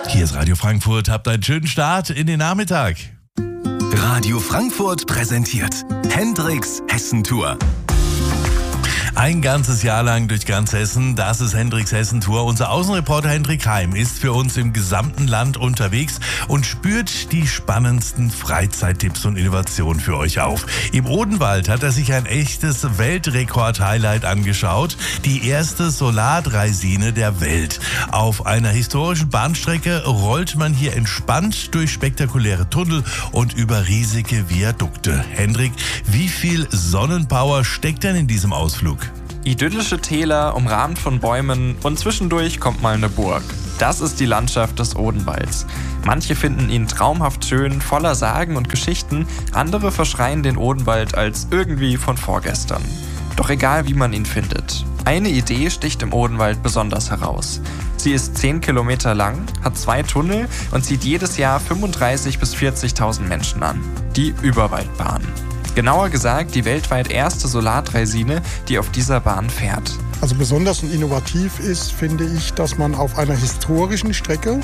Hier ist Radio Frankfurt. Habt einen schönen Start in den Nachmittag. Radio Frankfurt präsentiert Hendricks Hessentour. Ein ganzes Jahr lang durch ganz Hessen, das ist Hendricks Hessentour. Unser Außenreporter Hendrik Heim ist für uns im gesamten Land unterwegs und spürt die spannendsten Freizeittipps und Innovationen für euch auf. Im Odenwald hat er sich ein echtes Weltrekord-Highlight angeschaut. Die erste Solardraisine der Welt. Auf einer historischen Bahnstrecke rollt man hier entspannt durch spektakuläre Tunnel und über riesige Viadukte. Hendrik, wie viel Sonnenpower steckt denn in diesem Ausflug? Idyllische Täler, umrahmt von Bäumen und zwischendurch kommt mal eine Burg. Das ist die Landschaft des Odenwalds. Manche finden ihn traumhaft schön, voller Sagen und Geschichten, andere verschreien den Odenwald als irgendwie von vorgestern. Doch egal wie man ihn findet. Eine Idee sticht im Odenwald besonders heraus. Sie ist 10 Kilometer lang, hat 2 Tunnel und zieht jedes Jahr 35.000 bis 40.000 Menschen an. Die Überwaldbahn. Genauer gesagt die weltweit erste Solardraisine, die auf dieser Bahn fährt. Also besonders und innovativ ist, finde ich, dass man auf einer historischen Strecke,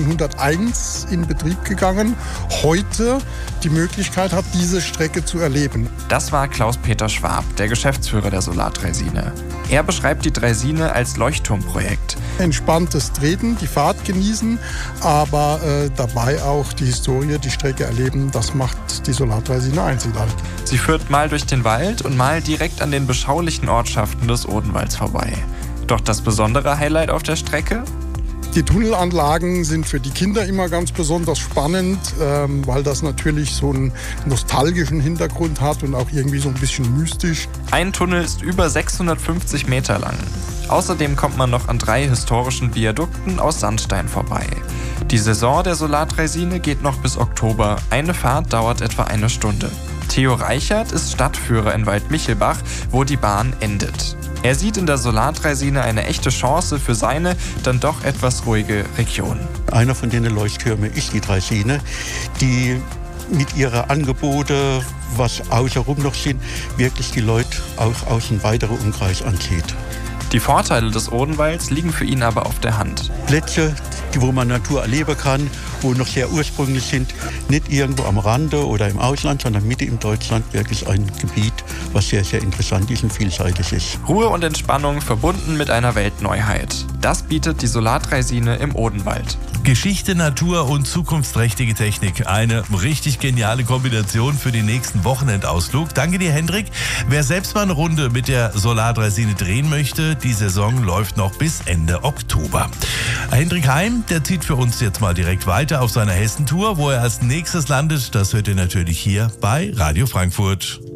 1901 in Betrieb gegangen, heute die Möglichkeit hat, diese Strecke zu erleben. Das war Klaus-Peter Schwab, der Geschäftsführer der Solardraisine. Er beschreibt die Draisine als Leuchtturmprojekt. Entspanntes Treten, die Fahrt genießen, aber dabei auch die Historie, die Strecke erleben, das macht die Solardraisine einzigartig. Sie führt mal durch den Wald und mal direkt an den beschaulichen Ortschaften des Odenwalds vorbei. Doch das besondere Highlight auf der Strecke? Die Tunnelanlagen sind für die Kinder immer ganz besonders spannend, weil das natürlich so einen nostalgischen Hintergrund hat und auch irgendwie so ein bisschen mystisch. Ein Tunnel ist über 650 Meter lang. Außerdem kommt man noch an 3 historischen Viadukten aus Sandstein vorbei. Die Saison der Solardraisine geht noch bis Oktober. Eine Fahrt dauert etwa 1 Stunde. Theo Reichert ist Stadtführer in Waldmichelbach, wo die Bahn endet. Er sieht in der Solardraisine eine echte Chance für seine dann doch etwas ruhige Region. Einer von den Leuchttürmen ist die Draisine, die mit ihren Angeboten, was außenrum noch sind, wirklich die Leute auch aus einem weiteren Umkreis anzieht. Die Vorteile des Odenwalds liegen für ihn aber auf der Hand. Plätze, wo man Natur erleben kann, wo noch sehr ursprünglich sind, nicht irgendwo am Rande oder im Ausland, sondern mitten in Deutschland wirklich ein Gebiet, was sehr, sehr interessant ist und vielseitig ist. Ruhe und Entspannung verbunden mit einer Weltneuheit. Das bietet die Solardraisine im Odenwald. Geschichte, Natur und zukunftsträchtige Technik. Eine richtig geniale Kombination für den nächsten Wochenendausflug. Danke dir, Hendrik. Wer selbst mal eine Runde mit der Solardraisine drehen möchte, die Saison läuft noch bis Ende Oktober. Hendrik Heim, der zieht für uns jetzt mal direkt weiter auf seiner Hessentour. Wo er als nächstes landet, das hört ihr natürlich hier bei Radio Frankfurt.